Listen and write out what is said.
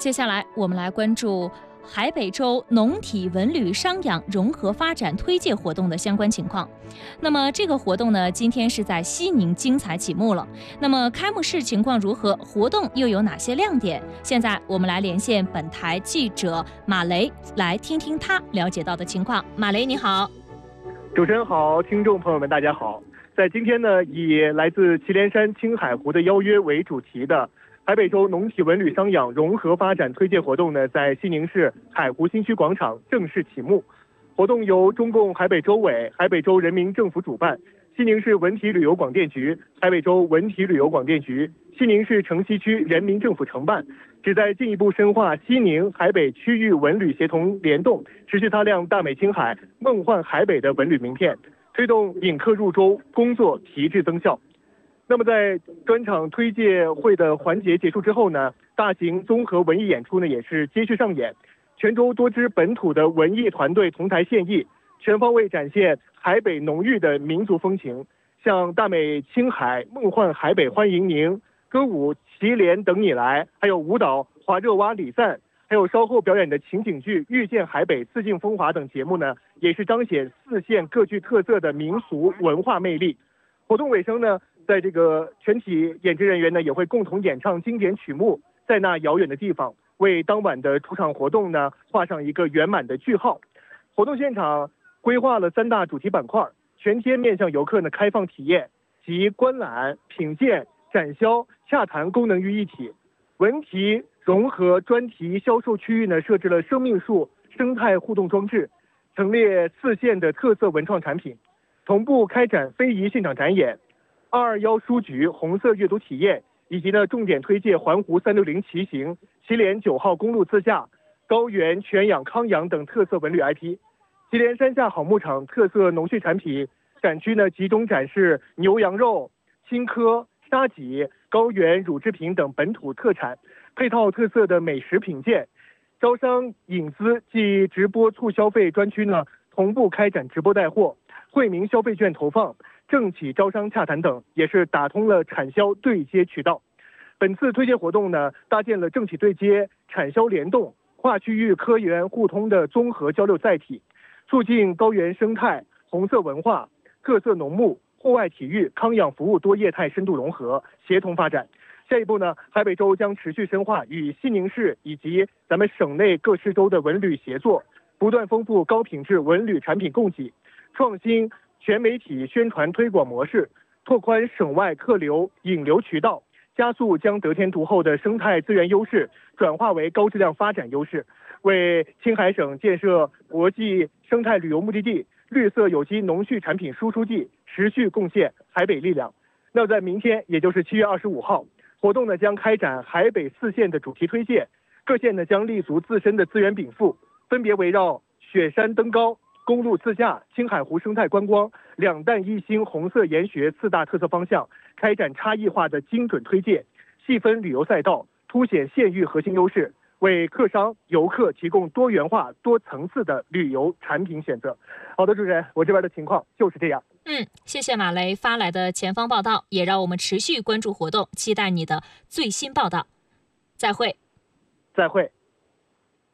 接下来我们来关注海北州农体文旅商养融合发展推介活动的相关情况。那么这个活动呢，今天是在西宁精彩启幕了。那么开幕式情况如何？活动又有哪些亮点？现在我们来连线本台记者马雷，来听听他了解到的情况。马雷，你好。 主持人好，听众朋友们大家好。在今天呢，以来自祁连山青海湖的邀约为主题的海北州农体文旅商养融合发展推介活动呢，在西宁市海湖新区广场正式启幕。活动由中共海北州委、海北州人民政府主办，西宁市文体旅游广电局、海北州文体旅游广电局、西宁市城西区人民政府承办，旨在进一步深化西宁、海北区域文旅协同联动，持续擦亮大美青海、梦幻海北的文旅名片，推动引客入州工作提质增效。那么在专场推介会的环节结束之后呢，大型综合文艺演出呢也是接续上演，全州多支本土的文艺团队同台献艺，全方位展现海北浓郁的民族风情，像大美青海、梦幻海北欢迎您、歌舞祁连等你来，还有舞蹈华热哇礼赞，还有稍后表演的情景剧遇见海北四境风华等节目呢，也是彰显四县各具特色的民俗文化魅力。活动尾声呢，在这个全体演职人员呢也会共同演唱经典曲目，在那遥远的地方，为当晚的主场活动呢画上一个圆满的句号。活动现场规划了3大主题板块，全天面向游客呢开放体验，及观览、品鉴、展销、洽谈功能于一体。文体融合专题销售区域呢设置了生命树生态互动装置，陈列4县的特色文创产品，同步开展非遗现场展演、221书局红色阅读体验，以及呢重点推介环湖360骑行、祁连9号公路自驾、高原全氧康养等特色文旅 IP。祁连山下好牧场特色农畜产品展区呢集中展示牛羊肉、青稞、沙棘、高原乳制品等本土特产，配套特色的美食品鉴。招商引资暨直播促消费专区呢同步开展直播带货、惠民消费券投放、政企招商洽谈等，也是打通了产销对接渠道。本次推介活动呢，搭建了政企对接、产销联动、跨区域科研互通的综合交流载体，促进高原生态、红色文化、特色农牧、户外体育、康养服务多业态深度融合，协同发展。下一步呢，海北州将持续深化与西宁市以及咱们省内各市州的文旅协作，不断丰富高品质文旅产品供给，创新全媒体宣传推广模式，拓宽省外客流引流渠道，加速将得天独厚的生态资源优势转化为高质量发展优势，为青海省建设国际生态旅游目的地、绿色有机农畜产品输出地持续贡献海北力量。那在明天，也就是7月25号，活动呢将开展海北4县的主题推介，各县呢将立足自身的资源禀赋，分别围绕雪山登高、公路自驾、青海湖生态观光、两弹一星红色研学4大特色方向，开展差异化的精准推介，细分旅游赛道，凸显县域核心优势，为客商游客提供多元化多层次的旅游产品选择。好的，主持人，我这边的情况就是这样。 谢谢马雷发来的前方报道，也让我们持续关注活动，期待你的最新报道。再会。 再会。